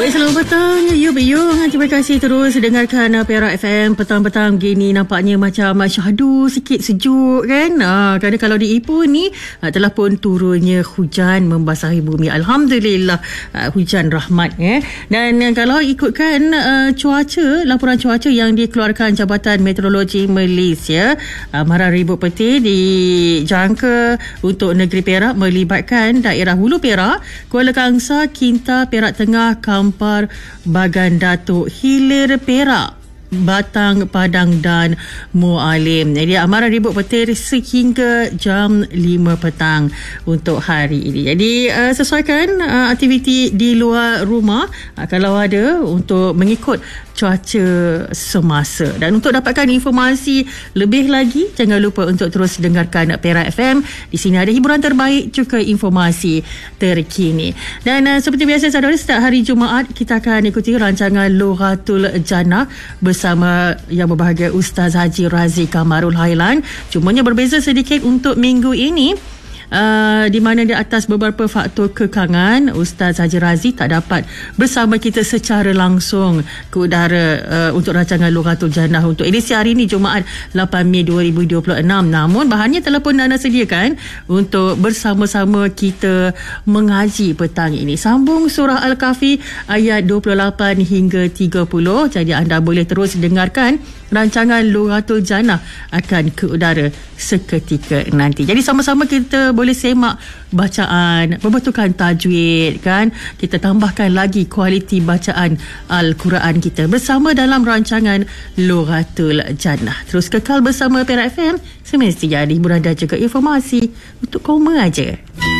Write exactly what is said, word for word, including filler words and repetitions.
Baik, selamat petang. Yub, yub. Terima kasih terus dengarkan uh, Perak F M. Petang-petang gini nampaknya macam uh, syahdu sikit sejuk kan. Uh, kerana kalau di Ipoh ni uh, telah pun turunnya hujan membasahi bumi. Alhamdulillah, uh, hujan rahmat. Eh. Dan uh, kalau ikutkan uh, cuaca, laporan cuaca yang dikeluarkan Jabatan Meteorologi Malaysia, uh, Mara Ribut Peti dijangka untuk negeri Perak melibatkan daerah Hulu Perak, Kuala Kangsar, Kinta, Perak Tengah, Kampar, Bagan Datuk, Hilir Perak, Batang, Padang dan Mualim. Jadi amaran ribut petir sehingga jam lima petang untuk hari ini. Jadi uh, sesuaikan uh, aktiviti di luar rumah uh, kalau ada untuk mengikut cuaca semasa. Dan untuk dapatkan informasi lebih lagi, jangan lupa untuk terus dengarkan Perak F M. Di sini ada hiburan terbaik juga informasi terkini. Dan uh, seperti biasa saudara, setiap hari Jumaat kita akan ikuti rancangan Lughatul Jannah bersama yang berbahagia Ustaz Haji Razi Kamarul Hailan. Cumanya berbeza sedikit untuk minggu ini. Uh, di mana di atas beberapa faktor kekangan, Ustaz Haji Razi tak dapat bersama kita secara langsung ke udara uh, untuk rancangan Lughatul Jannah untuk edisi hari ini Jumaat lapan Mei dua ribu dua puluh enam. Namun bahannya telah pun anda sediakan untuk bersama-sama kita mengaji petang ini. Sambung surah Al-Kahfi ayat dua puluh lapan hingga tiga puluh. Jadi anda boleh terus dengarkan rancangan Lughatul Jannah akan ke udara seketika nanti. Jadi sama-sama kita boleh semak bacaan, perbetulkan tajwid kan. Kita tambahkan lagi kualiti bacaan Al-Quran kita bersama dalam rancangan Lughatul Jannah. Terus kekal bersama Perak F M. Semestinya ada hiburan dan juga informasi untuk koma aja.